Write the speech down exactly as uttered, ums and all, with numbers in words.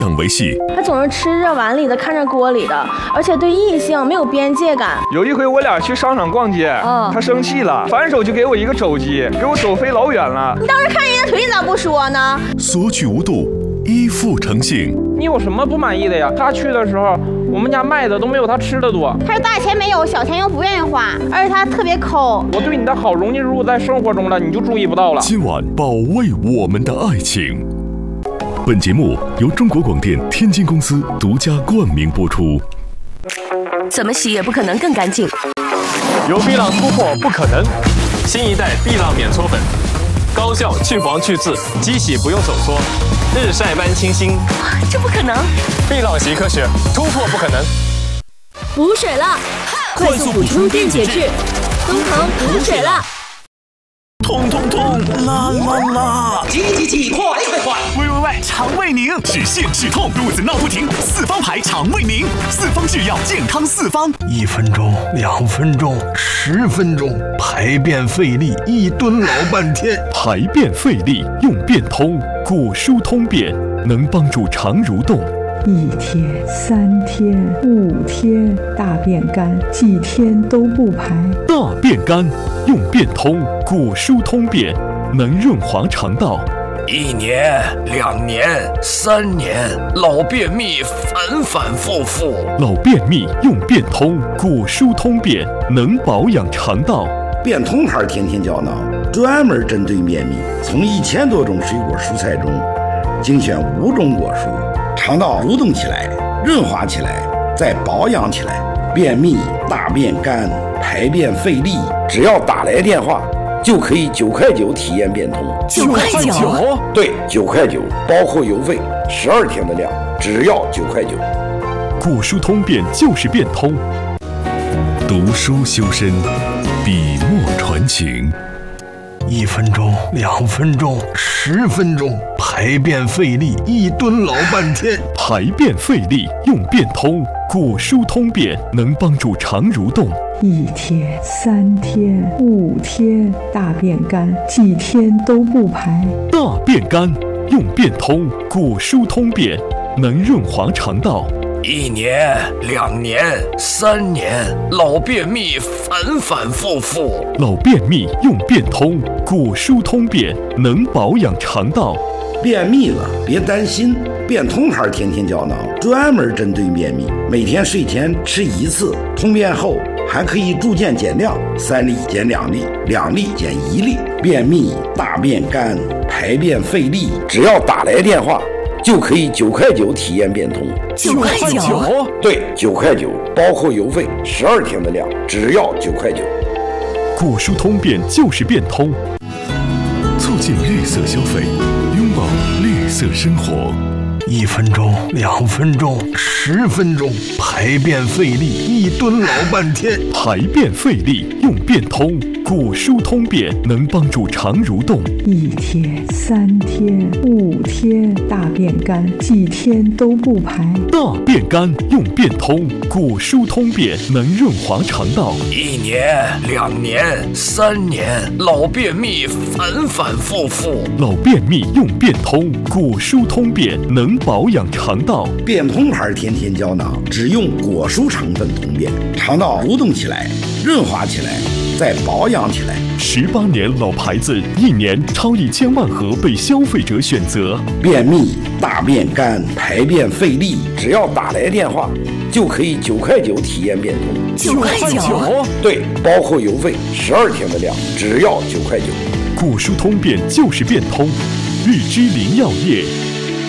等维系。 他总是吃着碗里的，看着锅里的，而且对异性没有边界感。 有一回我俩去商场逛街， 嗯、 他生气了，反手就给我一个肘击，给我走飞老远了。 你当时看人家腿咋不说呢？ 索取无度，依附成性。 你有什么不满意的呀？他去的时候，我们家卖的都没有他吃的多。 他是大钱没有，小钱又不愿意花，而且他特别抠。 我对你的好融进入在生活中了，你就注意不到了。 今晚保卫我们的爱情。本节目由中国广电天津公司独家冠名播出。 怎么洗也不可能更干净。 有碧浪突破不可能，新一代碧浪免搓粉，高效去黄去渍，机洗不用手搓，日晒般清新。 这不可能！ 碧浪洗科学，突破不可能。 补水了，快速补充电解质，东堂补水了。 痛痛痛，辣辣辣！ 急急急，快快快！ 喂喂喂，肠胃宁止泻止痛，肚子闹不停，四方牌肠胃宁，四方制药，健康四方。 一分钟，两分钟，十分钟，排便费力，一蹲老半天。 排便费力用便通，果蔬通便，能帮助肠蠕动。 一天、三天、五天，大便干，几天都不排。 大便干用便通，果蔬通便，能润滑肠道。 一年、两年、三年，老便秘反反复复。 老便秘用便通，果蔬通便，能保养肠道。 便通牌天天胶囊专门针对便秘，从一千多种水果蔬菜中精选五种果蔬，肠道蠕动起来，润滑起来，再保养起来。便秘、大便干、排便费力，只要打来电话就可以九块九体验便通。 九块九？ 对，九块九，包括邮费，十二天的量，只要九块九。 果蔬通便就是便通。读书修身，笔墨传情。 一分钟，两分钟，十分钟，排便费力，一蹲老半天。 排便费力用便通，果蔬通便，能帮助肠蠕动。 一天、三天、五天，大便干，几天都不排。 大便干用便通，果蔬通便，能润滑肠道。 一年、两年、三年，老便秘反反复复。 老便秘用便通，果蔬通便，能保养肠道。 便秘了别担心，便通牌天天胶囊专门针对便秘，每天睡前吃一次，通便后还可以逐渐减量，三粒减两粒，两粒减一粒。便秘、大便干、排便费力，只要打来电话就可以九块九体验便通。 九块九？ 对，九块九，包括邮费，十二天的量，只要九块九。 果蔬通便就是便通，促进绿色消费，拥抱绿色生活。 一分钟，两分钟，十分钟，排便费力，一蹲老半天。 排便费力用便通，果蔬通便，能帮助肠蠕动。 一天、三天、五天，大便干，几天都不排。 大便干用便通，果蔬通便，能润滑肠道。 一年、两年、三年，老便秘反反复复。 老便秘用便通，果蔬通便，能保养肠道。 便通牌天天胶囊只用果蔬成分通便，肠道蠕动起来，润滑起来，再保养起来。 十八年老牌子，一年超一千万盒被消费者选择。 便秘、大便干、排便费力，只要打来电话就可以九块九体验便通。 九块九？ 对，包括邮费，十二天的量，只要九块九。 果蔬通便就是便通，日之林药业。